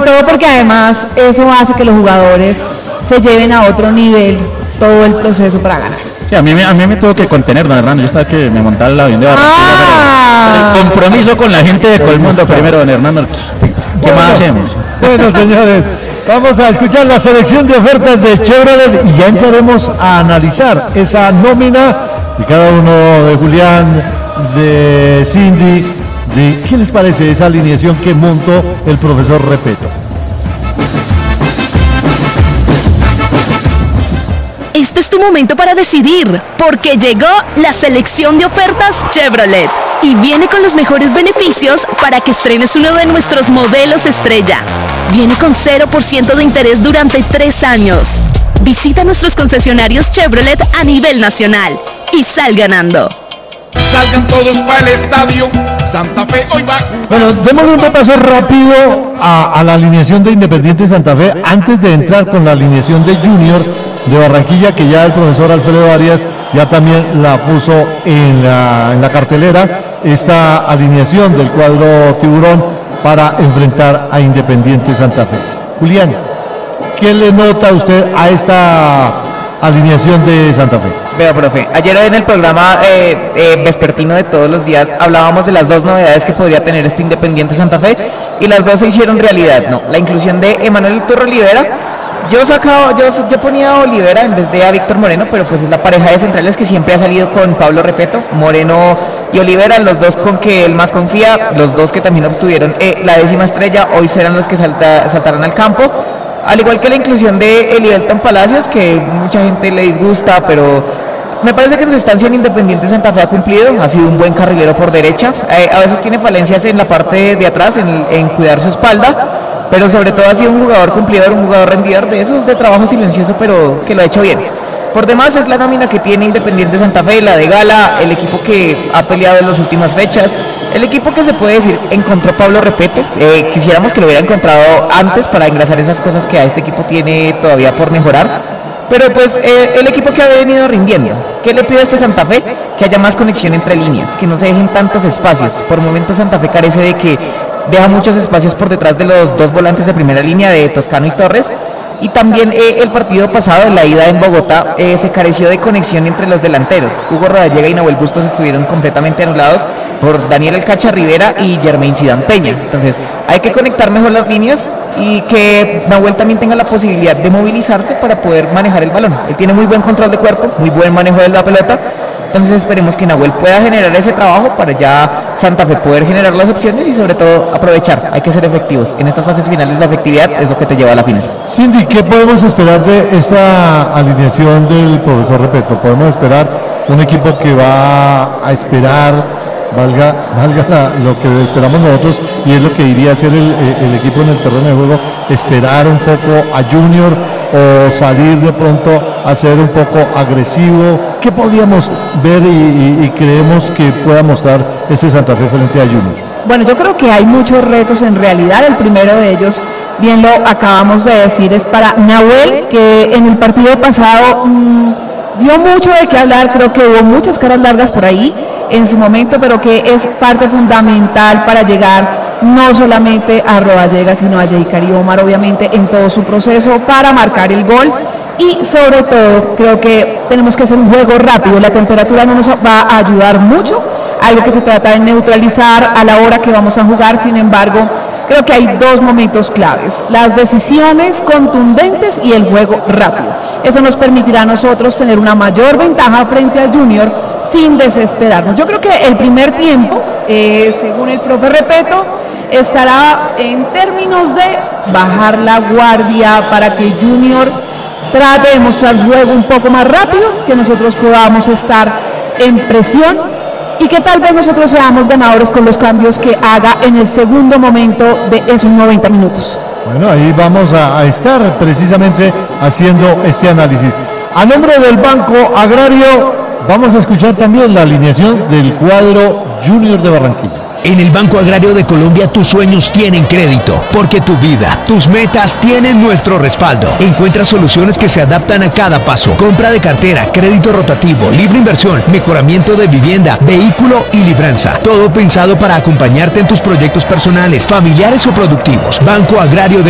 todo porque además eso hace que los jugadores se lleven a otro nivel todo el proceso para ganar. Sí, a mí me tuvo que contener, don Hernando. Yo estaba que me montaba el avión de Barranquilla, pero el compromiso con la gente de Colmundo primero, don Hernando. ¿Qué más hacemos? Bueno, señores, vamos a escuchar la selección de ofertas de Chevrolet y ya entraremos a analizar esa nómina de cada uno, de Julián, de Cindy, de ¿qué les parece esa alineación que montó el profesor Repetto? Este es tu momento para decidir, porque llegó la selección de ofertas Chevrolet y viene con los mejores beneficios para que estrenes uno de nuestros modelos estrella. Viene con 0% de interés durante 3 años. Visita nuestros concesionarios Chevrolet a nivel nacional y sal ganando. Salgan todos para el estadio, Santa Fe hoy va a jugar. Bueno, démosle un repaso rápido a la alineación de Independiente Santa Fe antes de entrar con la alineación de Junior de Barranquilla, que ya el profesor Alfredo Arias ya también la puso en la cartelera, esta alineación del cuadro Tiburón para enfrentar a Independiente Santa Fe. Julián, ¿qué le nota usted a esta alineación de Santa Fe? Vea, profe, ayer en el programa vespertino de todos los días hablábamos de las 2 novedades que podría tener este Independiente Santa Fe y las 2 se hicieron realidad, ¿no? La inclusión de Emanuel Turro Olivera. Yo ponía a Olivera en vez de a Víctor Moreno, pero pues es la pareja de centrales que siempre ha salido con Pablo Repetto, Moreno y Olivera, los dos con que él más confía, los dos que también obtuvieron la 10ª estrella, hoy serán los que saltarán al campo. Al igual que la inclusión de Elivelton Palacios, que mucha gente le disgusta, pero me parece que su estancia en Independiente Santa Fe ha cumplido, ha sido un buen carrilero por derecha, a veces tiene falencias en la parte de atrás, en cuidar su espalda, pero sobre todo ha sido un jugador cumplidor, un jugador rendidor, de esos de trabajo silencioso, pero que lo ha hecho bien. Por demás es la nómina que tiene Independiente Santa Fe, la de Gala, el equipo que ha peleado en las últimas fechas, el equipo que se puede decir encontró Pablo Repetto. Quisiéramos que lo hubiera encontrado antes para engrasar esas cosas que a este equipo tiene todavía por mejorar, pero pues el equipo que ha venido rindiendo. ¿Qué le pide a este Santa Fe? Que haya más conexión entre líneas, que no se dejen tantos espacios. Por momentos Santa Fe carece de que deja muchos espacios por detrás de los 2 volantes de primera línea de Toscano y Torres. Y también el partido pasado, en la ida en Bogotá, se careció de conexión entre los delanteros. Hugo Rodallega y Nahuel Bustos estuvieron completamente anulados por Daniel El Cacha Rivera y Germain Zidane Peña. Entonces hay que conectar mejor las líneas y que Nahuel también tenga la posibilidad de movilizarse para poder manejar el balón. Él tiene muy buen control de cuerpo, muy buen manejo de la pelota. Entonces esperemos que Nahuel pueda generar ese trabajo para ya Santa Fe poder generar las opciones y sobre todo aprovechar. Hay que ser efectivos. En estas fases finales la efectividad es lo que te lleva a la final. Cindy, ¿qué podemos esperar de esta alineación del profesor Repetto? ¿Podemos esperar un equipo que va a esperar, valga lo que esperamos nosotros, y es lo que iría a ser el equipo en el terreno de juego, esperar un poco a Junior o salir de pronto a ser un poco agresivo? ¿Qué podríamos ver y creemos que pueda mostrar este Santa Fe frente a Junior? Bueno, yo creo que hay muchos retos en realidad. El primero de ellos, bien lo acabamos de decir, es para Nahuel, que en el partido pasado dio mucho de qué hablar. Creo que hubo muchas caras largas por ahí en su momento, pero que es parte fundamental para llegar no solamente a Rodallega, sino a Jaycary Omar, obviamente, en todo su proceso para marcar el gol. Y sobre todo, creo que tenemos que hacer un juego rápido. La temperatura no nos va a ayudar mucho, algo que se trata de neutralizar a la hora que vamos a jugar. Sin embargo, creo que hay 2 momentos claves: las decisiones contundentes y el juego rápido. Eso nos permitirá a nosotros tener una mayor ventaja frente a Junior sin desesperarnos. Yo creo que el primer tiempo, según el profe Repetto, estará en términos de bajar la guardia para que Junior trate de mostrar juego un poco más rápido, que nosotros podamos estar en presión y que tal vez nosotros seamos ganadores con los cambios que haga en el segundo momento de esos 90 minutos. Bueno, ahí vamos a estar precisamente haciendo este análisis. A nombre del Banco Agrario, vamos a escuchar también la alineación del cuadro Junior de Barranquilla. En el Banco Agrario de Colombia tus sueños tienen crédito, porque tu vida, tus metas tienen nuestro respaldo. Encuentra soluciones que se adaptan a cada paso. Compra de cartera, crédito rotativo, libre inversión, mejoramiento de vivienda, vehículo y libranza. Todo pensado para acompañarte en tus proyectos personales, familiares o productivos. Banco Agrario de